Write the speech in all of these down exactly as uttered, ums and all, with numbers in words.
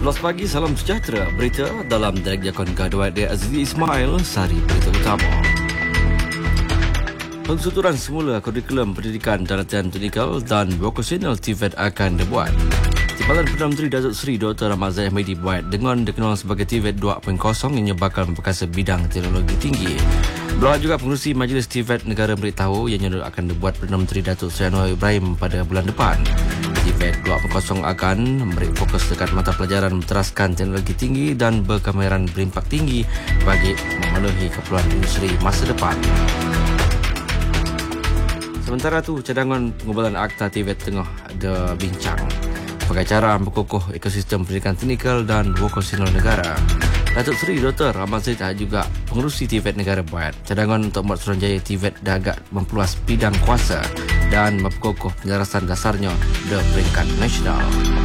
sebelas pagi, salam sejahtera. Berita dalam Direct Jakon Gadwat dia Azli Ismail, sari berita utama. Pensuturan semula kurikulum pendidikan dan latihan teknikal dan vocational T V E T akan dibuat. Timbalan Perdana Menteri Datuk Seri Doktor Ahmad Zahid Hamidi buat dengan dikenal sebagai T V E T dua titik kosong yang bakal memperkasa bidang teknologi tinggi. Beliau juga pengerusi Majlis T V E T Negara memberitahu ianya akan dibuat Perdana Menteri Datuk Seri Anwar Ibrahim pada bulan depan. T V E T dua titik kosong akan memberi fokus dekat mata pelajaran menteraskan teknologi tinggi dan berkemahiran berimpak tinggi bagi memenuhi keperluan industri masa depan. Sementara itu, cadangan pengubahan Akta T V E T tengah ada bincang sebagai cara memperkukuh ekosistem pendidikan teknikal dan vokasional negara. Datuk Seri Doktor Ahmad Zahid juga pengerusi T V E T negara buat cadangan untuk membuat Suruhanjaya T V E T dah agak memperluas bidang kuasa dan memperkukuh penjelasan dasarnya di peringkat nasional.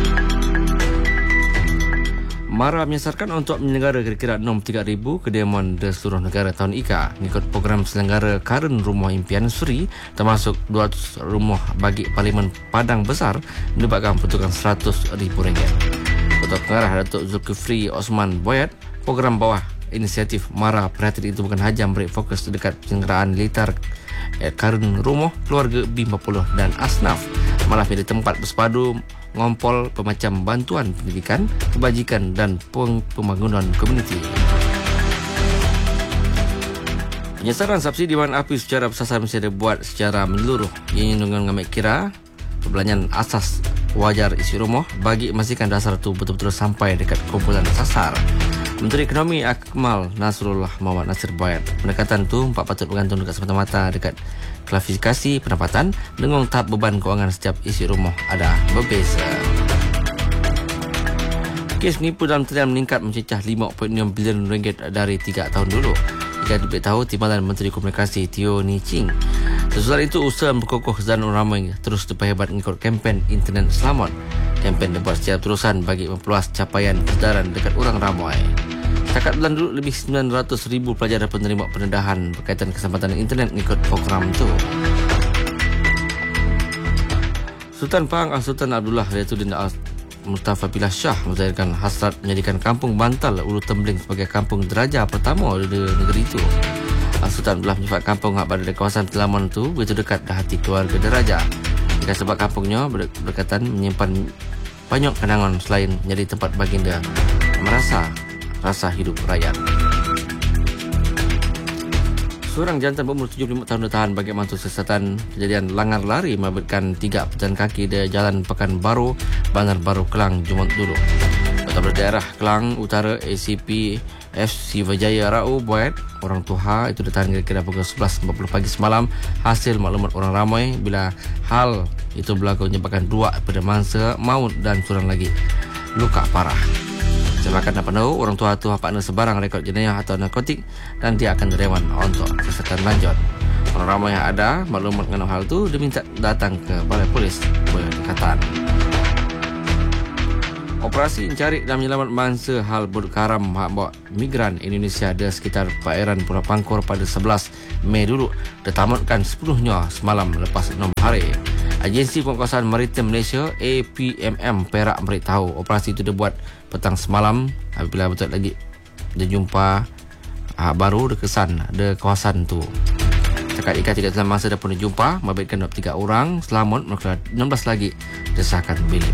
MARA menyasarkan untuk menyelenggara kira-kira enam puluh tiga ribu kediaman di seluruh negara tahun I K A mengikut program selenggara Karen Rumah Impian Suri, termasuk dua ratus rumah bagi Parlimen Padang Besar menyebabkan peruntukan seratus ribu ringgit. Ketua Pengarah Datuk Zulkifli Osman Boyat, program bawah inisiatif MARA perhatian itu bukan hanya memberi fokus dekat penyelenggaraan litar Karen Rumah, Keluarga B empat puluh dan Asnaf, malah menjadi tempat bersepadu ngompol pemacam bantuan pendidikan, kebajikan dan pembangunan komuniti. Penyasaran subsidi bahan api secara bersasar mesti dibuat secara menyeluruh. Ia dengan mengambil kira perbelanjaan asas wajar isi rumah bagi memastikan dasar itu betul-betul sampai dekat kumpulan sasar. Menteri Ekonomi Akmal Nasrullah Muhammad Nasir Bayat, pendekatan itu empat patut bergantung dekat semata-mata dekat klasifikasi pendapatan dengan tahap beban kewangan setiap isi rumah ada berbeza. Kes penipu dalam talian meningkat mencecah lima perpuluhan enam bilion ringgit dari tiga tahun dulu. Jika diberitahu Timbalan Menteri Komunikasi Teo Ni Ching. Sesudah itu, usaha memperkukuh kesedaran orang ramai terus diperhebat mengikut kempen Internet Selamat. Kempen dibuat secara terusan bagi memperluas capaian kesedaran dekat orang ramai. Setakat bulan dulu, lebih sembilan ratus ribu pelajar dapat menerima pendedahan berkaitan keselamatan internet mengikut program itu. Sultan Pahang Al-Sultan Abdullah Riyatuddin Al-Mustafa Billah Shah menzahirkan hasrat menjadikan kampung Bantal Ulu Tembling sebagai kampung deraja pertama di negeri itu. Al-Sultan Abdullah menyebut kampung yang berada di kawasan Telaman itu begitu dekat di hati keluarga deraja. Jika sebab kampungnya berkaitan menyimpan banyak kenangan selain menjadi tempat baginda merasa rasa hidup rakyat. Seorang jantan berumur tujuh puluh lima tahun ditahan bagi mantu siasatan kejadian langar lari melibatkan tiga pejalan kaki di Jalan Pekanbaru, Bandar Baru, Kelang, Jumaat dulu. Kepala Daerah Kelang Utara A C P F C Vijaya Rao buat orang tua itu ditahan kira-kira pukul sebelas empat puluh pagi semalam hasil maklumat orang ramai bila hal itu berlaku menyebabkan dua pada mangsa maut dan seorang lagi luka parah. Sebabkan dapat tahu orang tua tu partner sebarang rekod jenayah atau narkotik dan dia akan direwan untuk siasatan lanjut. Orang ramai yang ada maklumat mengenai hal itu diminta datang ke Balai Polis berdekatan. Operasi mencari dan menyelamat mangsa hal buruk karam bawa migran Indonesia di sekitar perairan Pulau Pangkor pada sebelas Mei dulu ditamatkan sepenuhnya semalam lepas enam hari. Agensi Penguasaan Maritim Malaysia A P M M Perak memberitahu operasi itu dibuat petang semalam apabila betul lagi dijumpa ah, baru dekesan di kawasan itu. Cakap ikan tidak dalam masa dah pun dijumpa memberikan dua puluh tiga orang selamat manakala enam belas lagi disahkan bilik.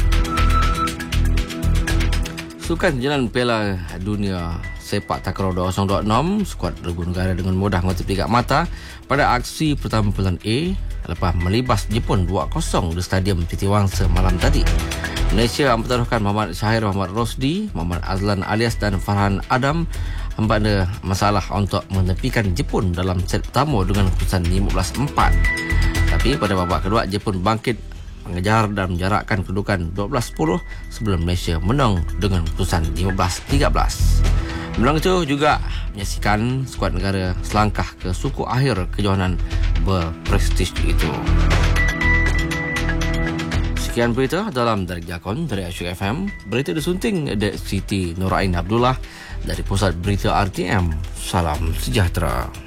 Sukan Jalan Piala Dunia Sepak Takraw dua ribu dua puluh enam, skuad regu negara dengan mudah mengutip tiga mata pada aksi pertama bulan A lepas melibas Jepun dua kosong di Stadium Sitiwangsa malam tadi. Malaysia mempertaruhkan Muhammad Syahir Muhammad Rosdi, Muhammad Azlan Alias dan Farhan Adam hamba ada masalah untuk menepikan Jepun dalam set pertama dengan keputusan lima belas empat. Tapi pada babak kedua, Jepun bangkit mengejar dan menjarakkan kedudukan dua belas sepuluh sebelum Malaysia menang dengan keputusan lima belas tiga belas. Menang itu juga menyaksikan skuad negara selangkah ke suku akhir kejohanan berprestij itu. Sekian berita dalam Direct Jakon dari Asyik F M. Berita disunting dari Siti Nurain Abdullah dari Pusat Berita R T M. Salam sejahtera.